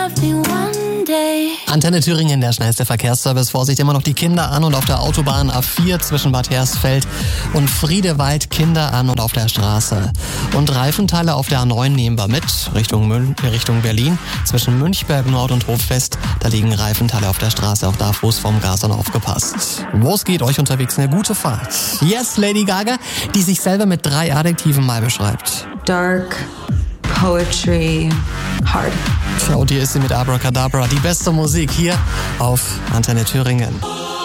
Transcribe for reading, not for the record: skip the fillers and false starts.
Antenne Thüringen, der schnellste Verkehrsservice. Vorsicht, immer noch die Kinder an und auf der Autobahn A4 zwischen Bad Hersfeld und Friedewald Kinder an und auf der Straße. Und Reifenteile auf der A9 nehmen wir mit, Richtung Berlin. Zwischen Münchberg Nord und Hofwest, da liegen Reifenteile auf der Straße. Auch da Fuß vom Gas und aufgepasst. Los geht, euch unterwegs eine gute Fahrt. Yes, Lady Gaga, die sich selber mit 3 Adjektiven mal beschreibt. Dark, Poetry, Hard. Tja, und hier ist sie mit Abracadabra. Die beste Musik hier auf Antenne Thüringen.